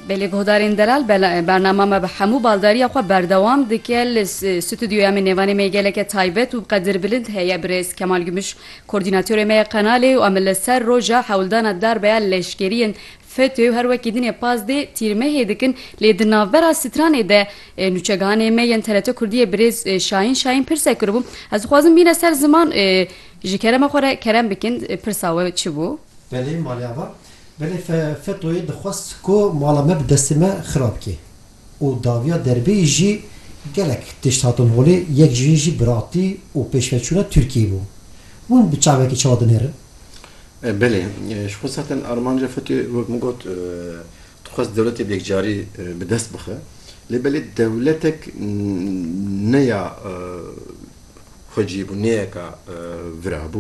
بله گهدارین دلال برنامه ما به همو بالداری خو بردوام دکل استودیویا من نوانی میگله که تایبت و قدر بلند هيا برز کمال گمش کوردیناتور می قنالی و عمل سر روجا حولدان در بیا لشکرین فتو هر وقت دین پازده تیرمه هدکن لیدناور سترانه ده نوچگانه می انترنت کردی برز شاین پرسه کربم از خوازم بینه سر زمان جکرم خوره کرم بکن پرساوه چی بو؟ بله مالیاوا بله فتوی دخواست کو مالامه به دست ما خراب کی و داویا دربی جی گلک تشتاتون هولی یک جی براتی و پیشوچونه ترکیه بو اون بچاوه که چادن هره بله شو zaten Armanca فتوی وقت مگوت دخواست دولتی بیکجاری به دست بخه لبلی دولتک نیا خجیبو نیا که ورابو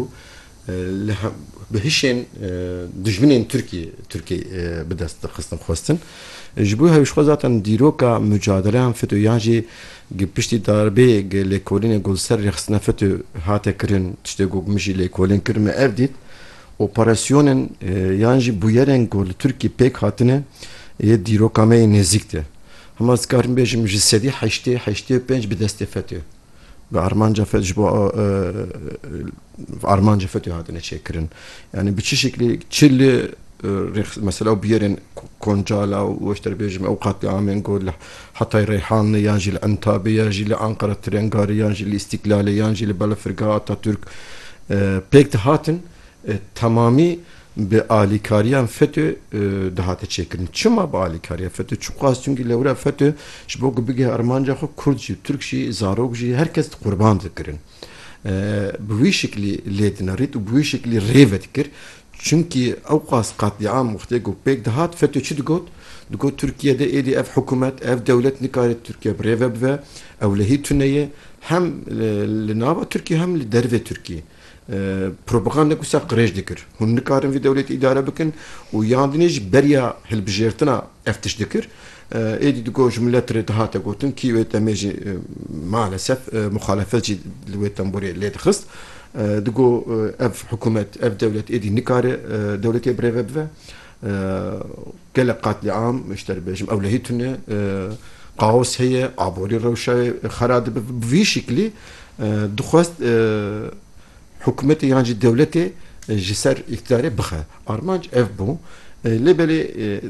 بهشين دجمنين تركي بدست خصم خوستن جبوها وش خزاتن ديروكا مجادله فتو ياجي گپشتي darbe ليكولين گولسر رخصنا فتو هاته كرن تشتگو مشي ليكولين كرم افديت operasyonun yani bu yerin gol Türkiye pek hatine ديروكا مي نزيكته هم اسكارم بيجم جسدي حشتي بنج بدست فتو Armanca فتو Armanca فتو هادنه çekirin. Yani bir şekilde Çilli mesela bir yerin Koncala و اشتر بيجم اوقات عامين نقول حتى ريحان يانجي الانتابي يانجي لانقره ترنغاري يانجي الاستقلال يانجي لبلفرقا Atatürk pek de hatin tamamı به آلیکاریان فتو دهات چکن چما با آلیکاریا فتو چقاس چونگی لورا فتو شبوق بگه ارمانجا خو کردجی ترکشی زاروگجی herkes قربان ذکرن بوی شکلی لیدنارید و بوی شکلی ریوت کر çünkü اوقاس قاتلعام مختلق بيك دهات فتو چی دگوت Türkiye'de edi ev hükümet ev devlet nikaret Türkiye breve ve evlehi tüneye hem linava Türkiye hem derve Türkiye propaganda kusa qrej dikir hun nikarin vi devlet idare bikin u yandiniş berya hilbjertina eftiş dikir edi digoş millet retahata gotun ki ve temeji maalesef muhalefetçi lwetan buri led khist digo ev hükümet ev devlet edi nikare devleti breve ve gele katliam işler bejim evlehitune قاوس هي عبوري روشة خراد بفي شكلي دخواست حكومتي يعني دولتي جسر اقتداري بخه ارمانج اف بو لبلي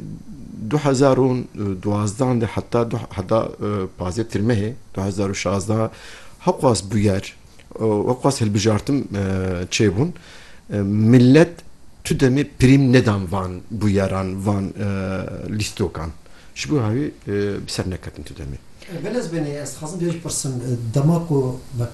2012 ده حتى بازي ترمه 2016 حقواس بوير وقواس هالبجارتم تشيبون ملت تدمي بريم ندم وان بويران وان ليستوكان شبو هاي بسر نكتن تدمي بالنسبة لي خاصم بيجي برسم دماغو